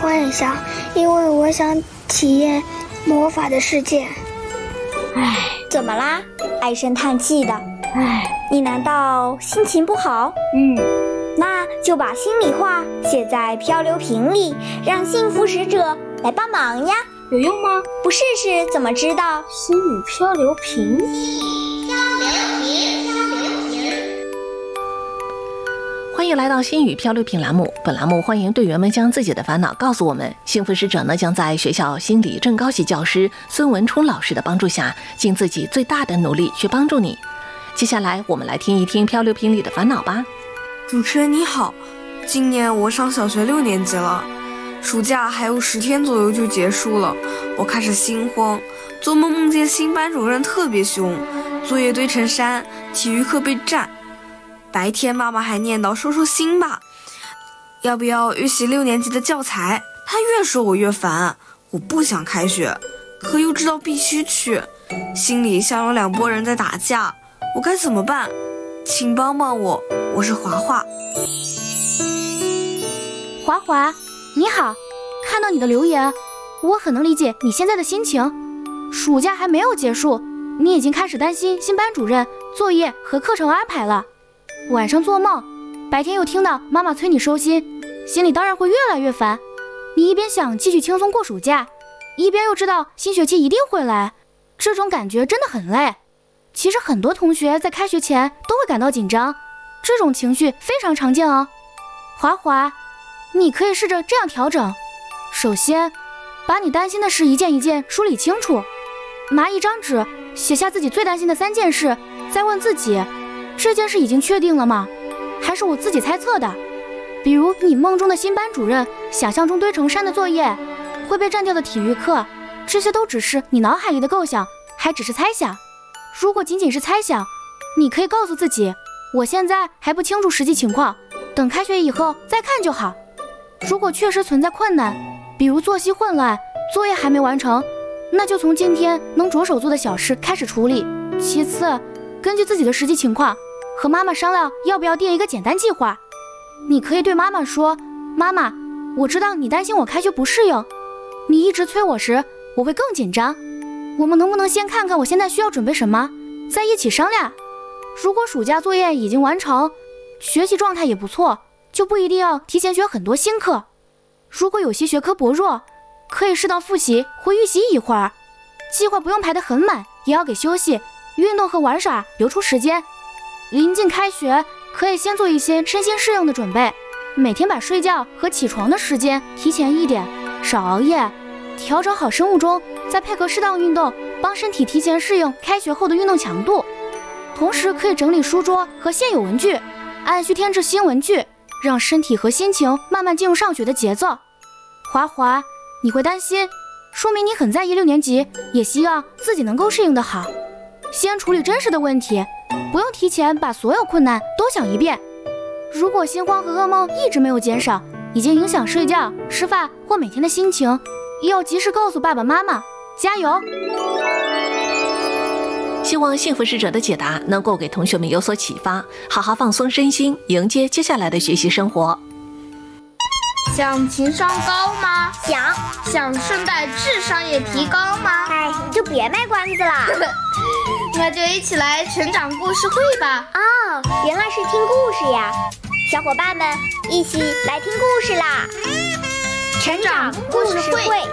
幻想，因为我想体验魔法的世界。 怎么啦？唉声叹气的。你难道心情不好？那就把心里话写在漂流瓶里，让幸福使者来帮忙呀。 有用吗？ 不试试怎么知道？ 心语漂流瓶。 欢迎来到心语漂流瓶栏目，本栏目欢迎队员们将自己的烦恼告诉我们，幸福使者呢将在学校心理正高级教师孙文冲老师的帮助下，尽自己最大的努力去帮助你。接下来我们来听一听漂流瓶里的烦恼吧。 主持人你好，今年我上小学6年级了，暑假还有10天左右就结束了，我开始心慌，做梦梦见新班主任特别凶，作业堆成山，体育课被占。白天妈妈还念叨收心吧，要不要预习6年级的教材，她越说我越烦，我不想开学，可又知道必须去，心里像有2拨人在打架，我该怎么办？请帮帮我，我是华华。 华华，你好，看到你的留言，我很能理解你现在的心情。暑假还没有结束，你已经开始担心新班主任、作业和课程安排了。晚上做梦，白天又听到妈妈催你收心，心里当然会越来越烦。你一边想继续轻松过暑假，一边又知道新学期一定会来，这种感觉真的很累。其实很多同学在开学前都会感到紧张，这种情绪非常常见哦。华华，你可以试着这样调整，首先把你担心的事一件一件梳理清楚，拿一张纸写下自己最担心的3件事，再问自己，这件事已经确定了吗？还是我自己猜测的？比如你梦中的新班主任，想象中堆成山的作业，会被占掉的体育课，这些都只是你脑海里的构想，还只是猜想。如果仅仅是猜想，你可以告诉自己，我现在还不清楚实际情况，等开学以后再看就好。如果确实存在困难，比如作息混乱，作业还没完成，那就从今天能着手做的小事开始处理。其次，根据自己的实际情况，和妈妈商量要不要定一个简单计划。你可以对妈妈说，妈妈，我知道你担心我开学不适应，你一直催我时，我会更紧张。我们能不能先看看我现在需要准备什么，再一起商量？如果暑假作业已经完成，学习状态也不错，就不一定要提前学很多新课。如果有些学科薄弱，可以适当复习或预习一会儿。计划不用排得很满，也要给休息、运动和玩耍留出时间。临近开学，可以先做一些身心适应的准备，每天把睡觉和起床的时间提前一点，少熬夜，调整好生物钟，再配合适当运动，帮身体提前适应开学后的运动强度。同时可以整理书桌和现有文具，按需添置新文具，让身体和心情慢慢进入上学的节奏。华华，你会担心，说明你很在意6年级，也希望自己能够适应得好。先处理真实的问题，不用提前把所有困难都想一遍。如果心慌和噩梦一直没有减少，已经影响睡觉、吃饭或每天的心情，要及时告诉爸爸妈妈，加油！ 希望幸福使者的解答能够给同学们有所启发，好好放松身心，迎接接下来的学习生活。 想情商高吗？ 想顺带智商也提高吗？ 就别卖关子了。 那就一起来成长故事会吧。 哦，原来是听故事呀，小伙伴们一起来听故事啦！成长故事会。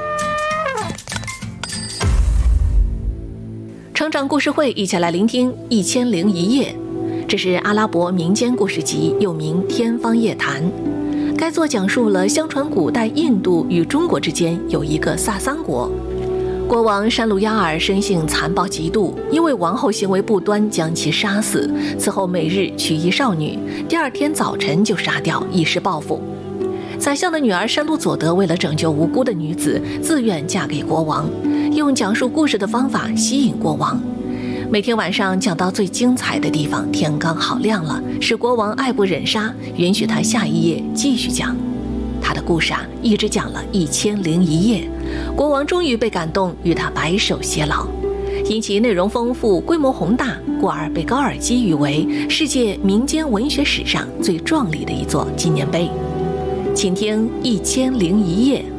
成长故事会，一起来聆听1001夜。这是阿拉伯民间故事集，又名《天方夜谭》。该作讲述了相传古代印度与中国之间有一个萨桑国，国王山路亚尔生性残暴极度，因为王后行为不端将其杀死，此后每日娶一少女，第2天早晨就杀掉，以示报复。宰相的女儿山路佐德为了拯救无辜的女子，自愿嫁给国王，用讲述故事的方法吸引国王。每天晚上讲到最精彩的地方，天刚好亮了，使国王爱不忍杀，允许他下一夜继续讲。他的故事一直讲了1001夜，国王终于被感动，与他白首偕老。因其内容丰富、规模宏大，故而被高尔基誉为世界民间文学史上最壮丽的一座纪念碑。请听1001夜。